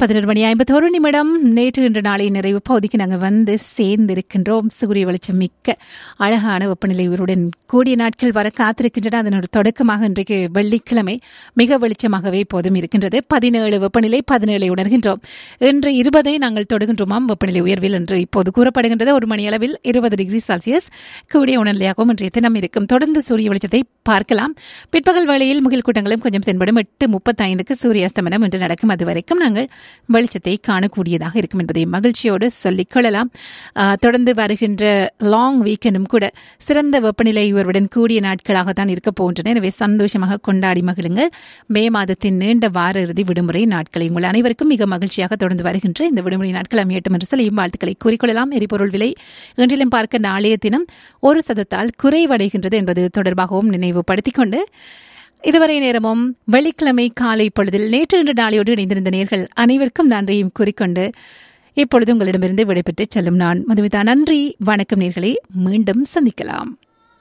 11:51 நேற்று இன்று நாளை நிறைவு பகுதிக்கு நாங்கள் வந்து சேர்ந்திருக்கின்றோம். சூரிய வெளிச்சம் மிக்க அழகான வெப்பநிலை உயர்வுடன் கூடிய நாட்கள் வர காத்திருக்கின்றன. அதனோட தொடக்கமாக இன்றைக்கு வெள்ளிக்கிழமை மிக வெளிச்சமாகவே இப்போதும் இருக்கின்றது. 17 வெப்பநிலை 17 உணர்கின்றோம். இன்று 20 நாங்கள் தொடுகின்றோமாம் வெப்பநிலை உயர்வில் என்று இப்போது கூறப்படுகின்றது. ஒரு மணி அளவில் 20 டிகிரி செல்சியஸ் கூடிய உணர்நிலையாகவும் இன்றைய தினம் இருக்கும். தொடர்ந்து சூரிய வெளிச்சத்தை பார்க்கலாம். பிற்பகல் வேளையில் முகில் கூட்டங்களும் கொஞ்சம் தென்படும். 8:35 சூரிய அஸ்தமனம் என்று நடக்கும். அது வரைக்கும் நாங்கள் வெளிச்சத்தை காணக்கூடியதாக இருக்கும் என்பதை மகிழ்ச்சியோடு சொல்லிக் கொள்ளலாம். தொடர்ந்து வருகின்ற லாங் வீக்கெண்டும் கூட சிறந்த வெப்பநிலை உயர்வுடன் கூடிய நாட்களாகத்தான் இருக்க போகின்றன. எனவே சந்தோஷமாக கொண்டாடி மகிழுங்கள். மே மாதத்தின் நீண்ட வார இறுதி விடுமுறை நாட்களை உங்கள் அனைவருக்கும் மிக மகிழ்ச்சியாக தொடர்ந்து வருகின்ற இந்த விடுமுறை நாட்கள் அமையட்டும் என்று சொல்லியும் வாழ்த்துக்களை கூறிக்கொள்ளலாம். எரிபொருள் விலை இன்றிலும் பார்க்க நாளைய தினம் 1% குறைவடைகின்றது என்பது தொடர்பாகவும் நினைவுபடுத்திக் கொண்டு இதுவரை நேரமும் வெள்ளிக்கிழமை காலை பொழுதில் நேற்று இன்று நாளையோடு இணைந்திருந்த நேர்கள் அனைவருக்கும் நன்றியும் கூறிக்கொண்டு இப்பொழுது உங்களிடமிருந்து விடைபெற்று செல்லும் நான் மதுமிதா. நன்றி, வணக்கம் நேர்களே. மீண்டும் சந்திக்கலாம்.